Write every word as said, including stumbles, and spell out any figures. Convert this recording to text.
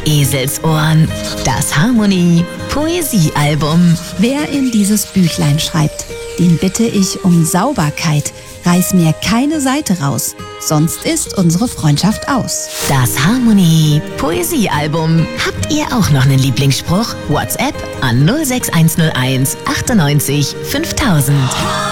Eselsohren. Das Harmonie Poesiealbum. Wer in dieses Büchlein schreibt, den bitte ich um Sauberkeit. Reiß mir keine Seite raus, sonst ist unsere Freundschaft aus. Das Harmonie Poesiealbum. Habt ihr auch noch einen Lieblingsspruch? WhatsApp an null sechs eins null eins achtundneunzig fünftausend.